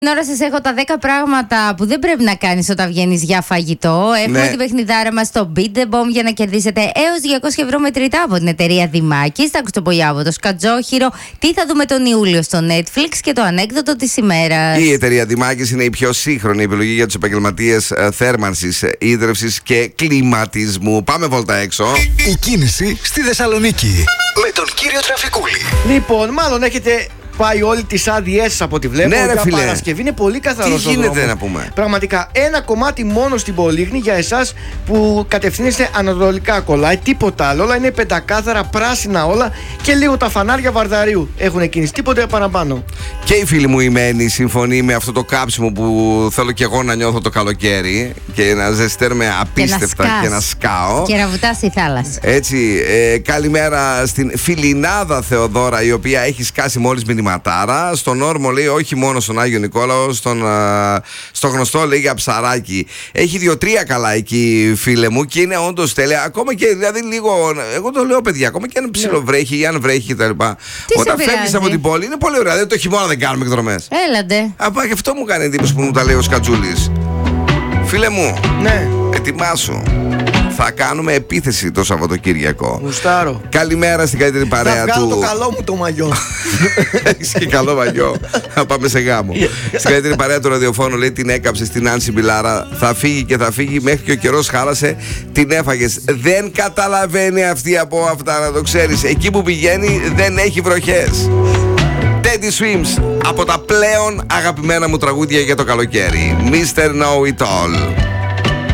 Τώρα σας έχω τα 10 πράγματα που δεν πρέπει να κάνεις όταν βγαίνεις για φαγητό. Έχουμε την παιχνιδάρα μας στο Beat the Bomb για να κερδίσετε έως 200 ευρώ μετρητά από την εταιρεία Δημάκης. Τα κουστοπολιά από το σκατζόχυρο. Τι θα δούμε τον Ιούλιο στο Netflix και το ανέκδοτο της ημέρας. Η εταιρεία Δημάκης είναι η πιο σύγχρονη επιλογή για τους επαγγελματίες θέρμανσης, ίδρυυσης και κλιματισμού. Πάμε βόλτα έξω. Η κίνηση στη Θεσσαλονίκη με τον κύριο Τραφικούλη. Λοιπόν, μάλλον έχετε πάει όλοι τις άδειές από ό,τι βλέπω. Ναι, ρε φίλε. Παρασκευή είναι πολύ καθαρός. Τι γίνεται να πούμε. Πραγματικά, ένα κομμάτι μόνο στην Πολύχνη για εσάς που κατευθύνεστε ανατολικά κολλάει. Τίποτα άλλο. Όλα είναι πεντακάθαρα, πράσινα όλα και λίγο τα φανάρια Βαρδαρίου έχουν κίνηση. Τίποτα παραπάνω. Και η φίλη μου η Μένη συμφωνεί με αυτό το κάψιμο που θέλω και εγώ να νιώθω το καλοκαίρι και να ζεσταίνομαι απίστευτα και να σκάω. Και να βουτάς στη θάλασσα. Έτσι, καλημέρα στην Φιλινάδα Θεοδώρα, η οποία έχει σκάσει μόλις μηνυματάρα. Στον Όρμο λέει όχι μόνο στον Άγιο Νικόλαο, στο γνωστό λέει για ψαράκι. Έχει 2-3 καλά εκεί, φίλε μου, και είναι όντως τέλεια. Ακόμα και δηλαδή λίγο, εγώ το λέω παιδιά, ακόμα και αν ψιλοβρέχει ή αν βρέχει κτλ. Όταν φεύγεις από την πόλη είναι πολύ ωραία. Δηλαδή το χειμώνα δεν κάνουμε εκδρομές. Έλαντε. Απά και αυτό μου κάνει εντύπωση που μου τα λέει ο Σκατζούλης. Φίλε μου, ναι, ετοιμάσου. Θα κάνουμε επίθεση το Σαββατοκύριακο. Γουστάρω. Καλημέρα στην καλύτερη παρέα του. Θα βγάλω το καλό μου το μαγιό. Έχεις και καλό μαγιό. Θα πάμε σε γάμο. Στην καλύτερη παρέα του ραδιοφώνου λέει την έκαψε στην Άνση Μπιλάρα. Θα φύγει και θα φύγει μέχρι και ο καιρός χάλασε. Την έφαγες. Δεν καταλαβαίνει αυτή από αυτά, να το ξέρεις. Εκεί που πηγαίνει δεν έχει βροχές. Teddy Swims από τα πλέον αγαπημένα μου τραγούδια για το καλοκαίρι. Mr. Know It All.